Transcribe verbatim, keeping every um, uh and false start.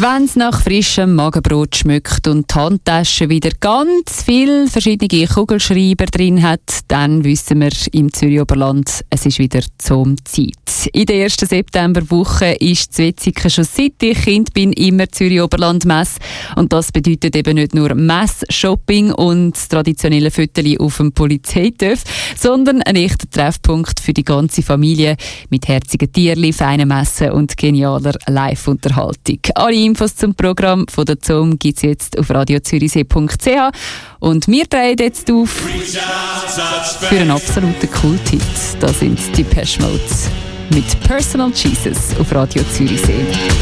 Wenn es nach frischem Magenbrot schmeckt und die Handtasche wieder ganz viele verschiedene Kugelschreiber drin hat, dann wissen wir im Zürich Oberland, es ist wieder zum Zeit. In der ersten Septemberwoche ist Wetzikon schon seit ich Kind bin immer Zürich Oberland Messe. Und das bedeutet eben nicht nur Mess-Shopping und das traditionelle Föteli auf dem Polizeitöff, sondern ein echter Treffpunkt für die ganze Familie mit herzigen Tierli, feinen Messen und genialer Live-Unterhaltung. Alle Infos zum Programm von der Z O M gibt es jetzt auf radio zürichsee punkt c h und wir drehen jetzt auf für einen absoluten Kult-Hit. Da sind die Depeche Mode mit Personal Jesus auf Radio Zürichsee.